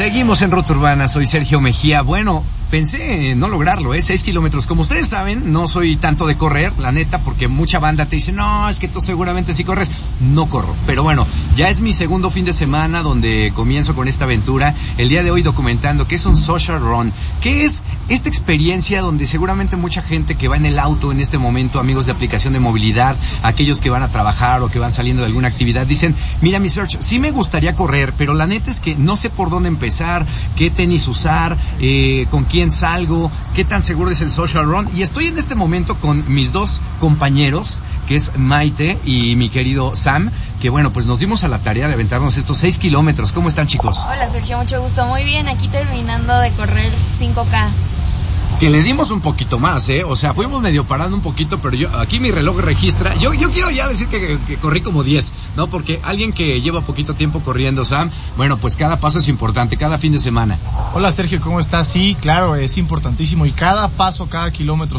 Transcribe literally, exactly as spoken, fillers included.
Seguimos en Ruta Urbana, soy Sergio Mejía. Bueno, pensé en no lograrlo, ¿eh? Seis kilómetros. Como ustedes saben, no soy tanto de correr, la neta, porque mucha banda te dice, no, es que tú seguramente sí corres. No corro. Pero bueno, ya es mi segundo fin de semana donde comienzo con esta aventura. El día de hoy documentando qué es un social run. ¿Qué es esta experiencia donde seguramente mucha gente que va en el auto en este momento, amigos de aplicación de movilidad, aquellos que van a trabajar o que van saliendo de alguna actividad, dicen, mira mi Serge, sí me gustaría correr, pero la neta es que no sé por dónde empezar, qué tenis usar, eh, con quién salgo, qué tan seguro es el social run. Y estoy en este momento con mis dos compañeros, que es Maite y mi querido Sam, que bueno, pues nos dimos a la tarea de aventarnos estos seis kilómetros. ¿Cómo están, chicos? Hola, Sergio, mucho gusto. Muy bien, aquí terminando de correr cinco K. Que le dimos un poquito más, ¿eh? O sea, fuimos medio parando un poquito, pero yo, aquí mi reloj registra. Yo, yo quiero ya decir que, que corrí como diez, ¿no? Porque alguien que lleva poquito tiempo corriendo, Sam, bueno, pues cada paso es importante, cada fin de semana. Hola, Sergio, ¿cómo estás? Sí, claro, es importantísimo. Y cada paso, cada kilómetro